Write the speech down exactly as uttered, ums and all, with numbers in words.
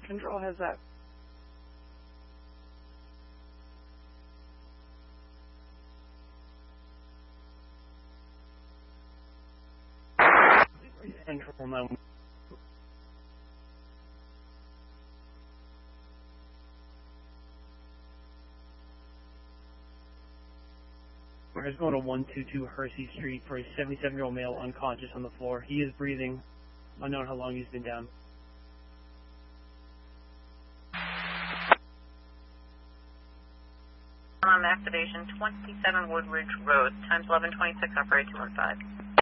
Control has that. Control nine. We're just going to one two two Hersey Street for a seventy-seven-year-old male unconscious on the floor. He is breathing. Unknown how long he's been down. On activation, twenty-seven Woodridge Road, times eleven twenty-six, operator two one five.